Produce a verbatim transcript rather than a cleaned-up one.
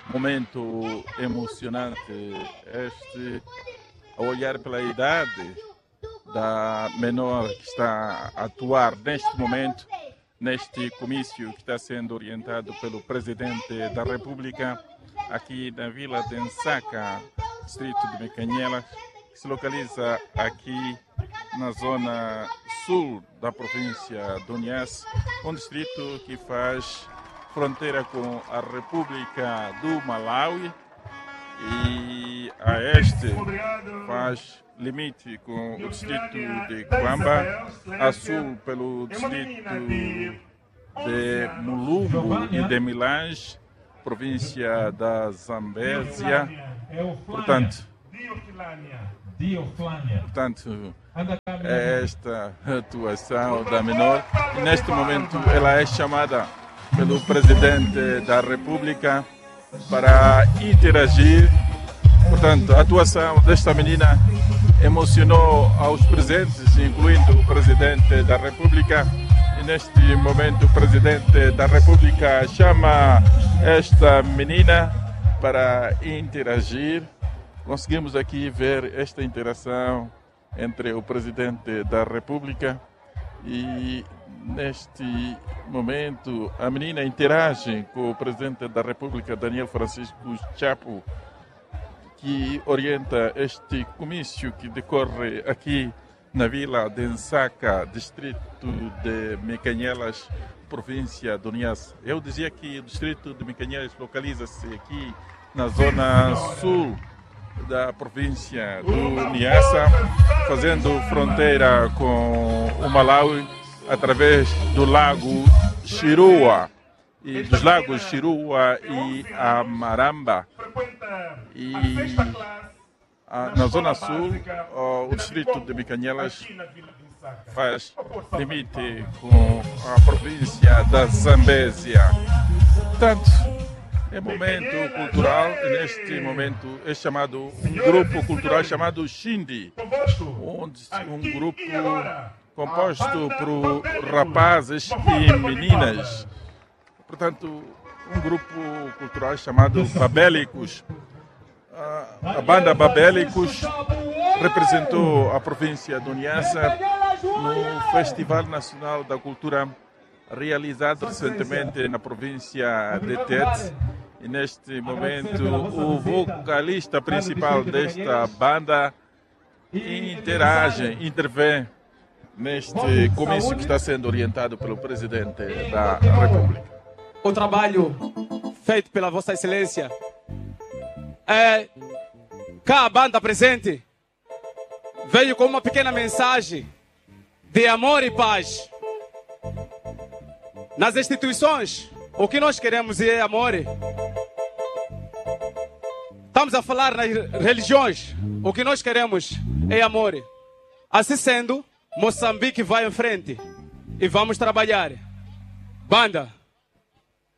momento emocionante este, a olhar pela idade da menor que está a atuar neste momento, neste comício que está sendo orientado pelo Presidente da República, aqui na Vila de Nsaka, distrito de Mekanyelas, que se localiza aqui na zona sul da província do Niassa, um distrito que faz fronteira com a República do Malawi e a este faz limite com o distrito de Kwamba, a sul pelo distrito de Mulungu e de Milange, província da Zambésia. Portanto, portanto, é esta atuação da menor e neste momento ela é chamada pelo Presidente da República para interagir. Portanto, a atuação desta menina emocionou aos presentes, incluindo o Presidente da República. E neste momento o Presidente da República chama esta menina para interagir. Conseguimos aqui ver esta interação entre o Presidente da República e neste momento a menina interage com o Presidente da República, Daniel Francisco Chapo, que orienta este comício que decorre aqui na Vila de Nsaka, distrito de Mekanyelas, província do Niassa. Eu dizia que o distrito de Mekanyelas localiza-se aqui na zona sul da província do Niassa, fazendo fronteira com o Malawi através do lago Shirua e dos lagos Shirua e Amaramba. E a, na zona sul, o, o distrito de Mekanyelas faz limite com a província da Zambésia. Portanto, é momento cultural e neste momento é chamado um grupo cultural chamado Shindi, um, um grupo composto por rapazes e meninas. Portanto, um grupo cultural chamado Babélicos. A, a banda Babélicos representou a província do Niassa no Festival Nacional da Cultura realizado recentemente na província de Tete. E neste momento o vocalista principal desta banda interage, intervém neste comício que está sendo orientado pelo Presidente da República. O trabalho feito pela Vossa Excelência é cá a banda presente veio com uma pequena mensagem de amor e paz. Nas instituições, o que nós queremos é amor. Estamos a falar nas religiões, o que nós queremos é amor. Assim sendo, Moçambique vai em frente e vamos trabalhar. Banda.